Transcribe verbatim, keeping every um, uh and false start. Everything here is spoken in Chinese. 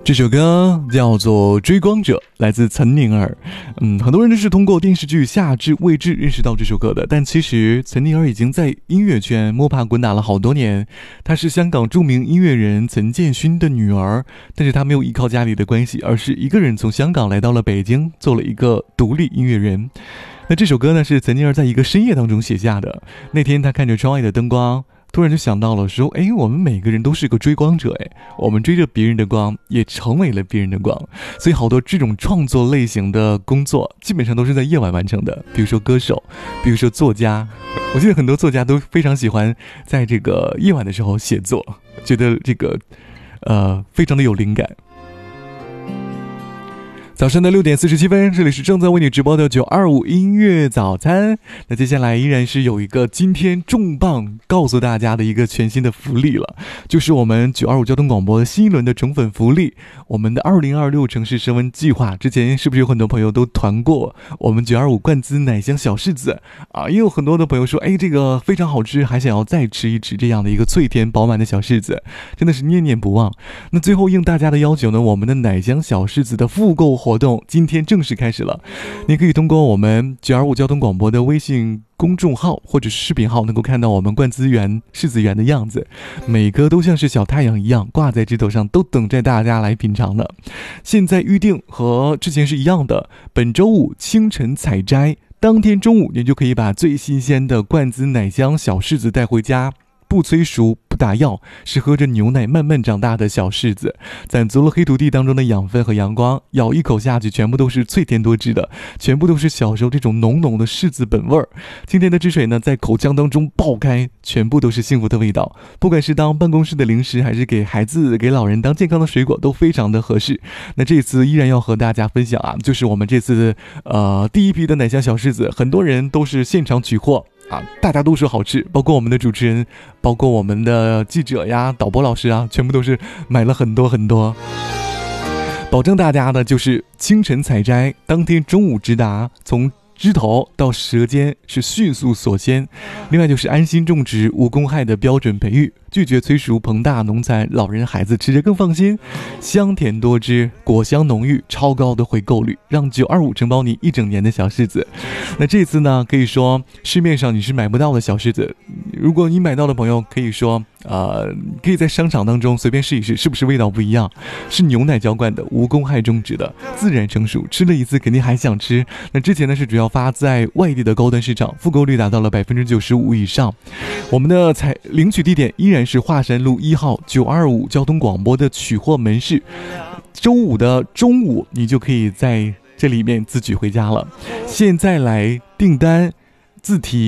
这首歌叫做《追光者》，来自岑宁儿。嗯，很多人都是通过电视剧《夏至未至》认识到这首歌的，但其实岑宁儿已经在音乐圈摸爬滚打了好多年。她是香港著名音乐人岑建勋的女儿，但是她没有依靠家里的关系，而是一个人从香港来到了北京，做了一个独立音乐人。那这首歌呢，是岑宁儿在一个深夜当中写下的。那天她看着窗外的灯光，突然就想到了说，哎，我们每个人都是个追光者，哎，我们追着别人的光，也成为了别人的光。所以好多这种创作类型的工作基本上都是在夜晚完成的，比如说歌手，比如说作家。我记得很多作家都非常喜欢在这个夜晚的时候写作，觉得这个呃非常的有灵感。早上的六点四十七分，这里是正在为你直播的九二五音乐早餐。那接下来依然是有一个今天重磅告诉大家的一个全新的福利了，就是我们九二五交通广播的新一轮的宠粉福利，我们的二零二六城市升温计划。之前是不是有很多朋友都团过我们九二五冠姿奶香小柿子啊？也有很多的朋友说，哎，这个非常好吃，还想要再吃一吃这样的一个脆甜饱满的小柿子，真的是念念不忘。那最后应大家的要求呢，我们的奶香小柿子的复购活动今天正式开始了。你可以通过我们九二五交通广播的微信公众号或者是视频号，能够看到我们冠姿园柿子园的样子，每颗都像是小太阳一样挂在枝头上，都等着大家来品尝呢。现在预定和之前是一样的，本周五清晨采摘，当天中午你就可以把最新鲜的冠姿奶香小柿子带回家，不催熟不打药，是喝着牛奶慢慢长大的小柿子，攒足了黑土地当中的养分和阳光，咬一口下去全部都是脆甜多汁的，全部都是小时候这种浓浓的柿子本味儿。清甜的汁水呢在口腔当中爆开，全部都是幸福的味道，不管是当办公室的零食，还是给孩子给老人当健康的水果，都非常的合适。那这次依然要和大家分享啊，就是我们这次呃第一批的奶香小柿子，很多人都是现场取货啊，大家都说好吃，包括我们的主持人，包括我们的记者呀、导播老师啊，全部都是买了很多很多。保证大家的就是清晨采摘，当天中午直达，从枝头到舌尖是迅速锁鲜。另外就是安心种植，无公害的标准培育，拒绝催熟膨大农残，老人孩子吃着更放心。香甜多汁，果香浓郁，超高的回购率，让九二五承包你一整年的小柿子。那这次呢，可以说市面上你是买不到的小柿子，如果你买到的朋友可以说呃，可以在商场当中随便试一试，是不是味道不一样？是牛奶浇灌的，无公害种植的，自然成熟，吃了一次肯定还想吃。那之前呢是主要发在外地的高端市场，复购率达到了百分之九十五以上。我们的采领取地点依然是华山路一号九二五交通广播的取货门市，周五的中午你就可以在这里面自取回家了。现在来订单，自提